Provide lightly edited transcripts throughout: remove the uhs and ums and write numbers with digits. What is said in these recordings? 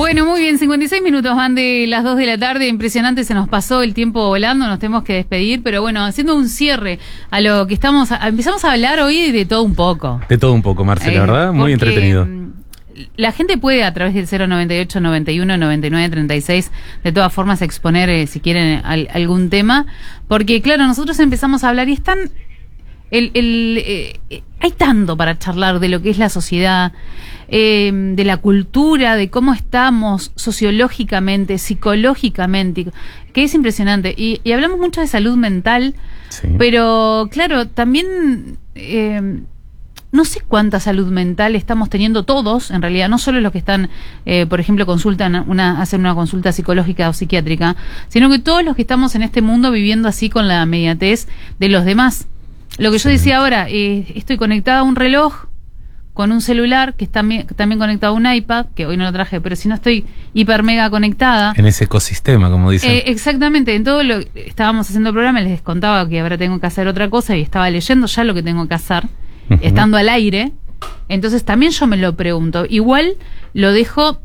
Bueno, muy bien, 56 minutos van de las 2 de la tarde, impresionante, se nos pasó el tiempo volando, nos tenemos que despedir, pero bueno, haciendo un cierre a lo que empezamos a hablar hoy de todo un poco. De todo un poco, Marce, la verdad, muy entretenido. La gente puede a través del 098 91 99 36 de todas formas exponer si quieren algún tema, porque claro, nosotros empezamos a hablar y están hay tanto para charlar de lo que es la sociedad, de la cultura, de cómo estamos sociológicamente, psicológicamente, que es impresionante. Y hablamos mucho de salud mental, sí. Pero claro, también no sé cuánta salud mental estamos teniendo todos, en realidad, no solo los que están, por ejemplo, hacen una consulta psicológica o psiquiátrica, sino que todos los que estamos en este mundo viviendo así con la inmediatez de los demás. Lo que yo decía ahora, estoy conectada a un reloj con un celular que está también conectado a un iPad, que hoy no lo traje, pero si no estoy hiper mega conectada. En ese ecosistema, como dicen. Exactamente, en todo lo estábamos haciendo el programa, les contaba que ahora tengo que hacer otra cosa y estaba leyendo ya lo que tengo que hacer, estando al aire. Entonces también yo me lo pregunto. Igual lo dejo,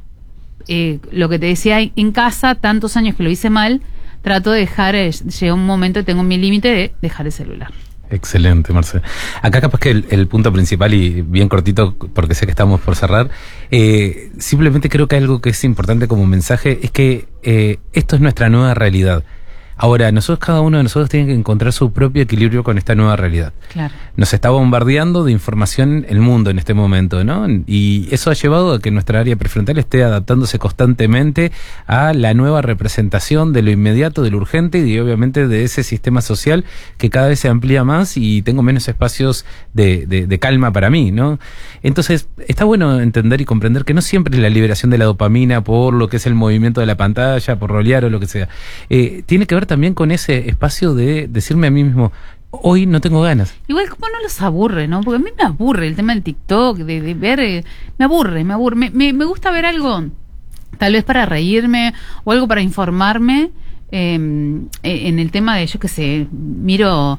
lo que te decía, en casa, tantos años que lo hice mal, trato de dejar, llega un momento y tengo mi límite de dejar el celular. Excelente, Marce. Acá capaz que el punto principal, y bien cortito porque sé que estamos por cerrar, simplemente creo que algo que es importante como mensaje es que esto es nuestra nueva realidad. Ahora, cada uno de nosotros tiene que encontrar su propio equilibrio con esta nueva realidad. Claro. Nos está bombardeando de información el mundo en este momento, ¿no? Y eso ha llevado a que nuestra área prefrontal esté adaptándose constantemente a la nueva representación de lo inmediato, de lo urgente y obviamente de ese sistema social que cada vez se amplía más y tengo menos espacios de calma para mí, ¿no? Entonces, está bueno entender y comprender que no siempre es la liberación de la dopamina por lo que es el movimiento de la pantalla, por rolear o lo que sea. Tiene que ver también con ese espacio de decirme a mí mismo, hoy no tengo ganas. Igual como no los aburre, ¿no? Porque a mí me aburre el tema del TikTok, de ver, me aburre. Me gusta ver algo, tal vez para reírme o algo para informarme, en el tema de, yo qué sé, miro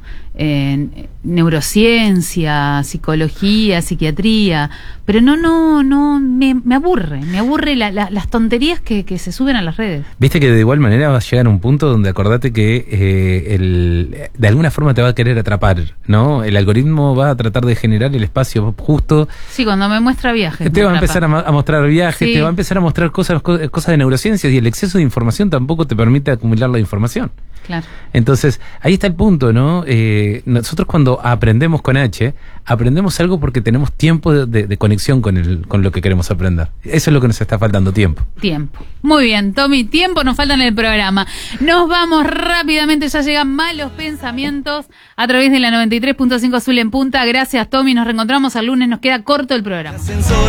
neurociencia, psicología, psiquiatría, pero me aburre las tonterías que se suben a las redes. Viste que de igual manera vas a llegar a un punto donde acordate que de alguna forma te va a querer atrapar, ¿no? El algoritmo va a tratar de generar el espacio justo. Sí, cuando me muestra viajes. Te va a empezar a mostrar viajes, sí. Te va a empezar a mostrar cosas de neurociencias y el exceso de información tampoco te permite acumular la información. Claro. Entonces, ahí está el punto, ¿no? Nosotros cuando aprendemos con H, aprendemos algo porque tenemos tiempo de conexión con lo que queremos aprender. Eso es lo que nos está faltando, tiempo. Tiempo. Muy bien, Tommy, tiempo nos falta en el programa. Nos vamos rápidamente, ya llegan Malos Pensamientos a través de la 93.5 Azul en Punta. Gracias, Tommy, nos reencontramos el lunes, nos queda corto el programa.